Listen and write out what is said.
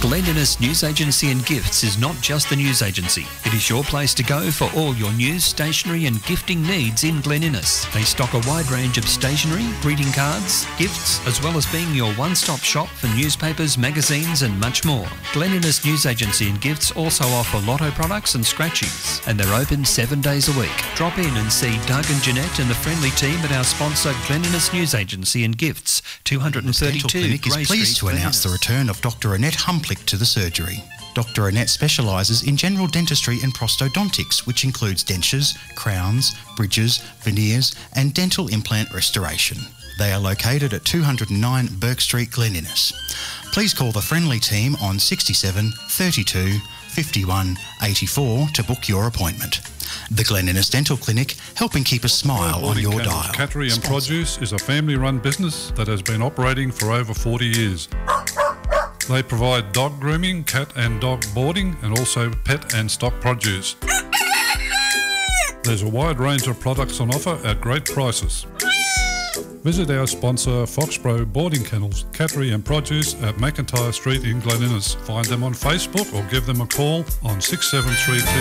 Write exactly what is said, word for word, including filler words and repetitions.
Glen Innes News Agency and Gifts is not just the news agency. It is your place to go for all your news, stationery and gifting needs in Glen Innes. They stock a wide range of stationery, greeting cards, gifts, as well as being your one-stop shop for newspapers, magazines and much more. Glen Innes News Agency and Gifts also offer lotto products and scratchies, and they're open seven days a week. Drop in and see Doug and Jeanette and the friendly team at our sponsor Glen Innes News Agency and Gifts, two thirty-two Dental Clinic is Grey pleased Street, to announce the Glen Innes. return of Doctor Annette Humplick to the surgery. Doctor Annette specialises in general dentistry and prosthodontics, which includes dentures, crowns, bridges, veneers and dental implant restoration. They are located at two oh nine Burke Street, Glen Innes. Please call the friendly team on sixty-seven thirty-two fifty-one eighty-four to book your appointment. The Glen Innes Dental Clinic, helping keep a smile on your dial. Cattery and Produce is a family-run business that has been operating for over forty years. They provide dog grooming, cat and dog boarding, and also pet and stock produce. There's a wide range of products on offer at great prices. Visit our sponsor Foxborough Boarding Kennels, Cattery and Produce at McIntyre Street in Glen Innes. Find them on Facebook or give them a call on six seven three two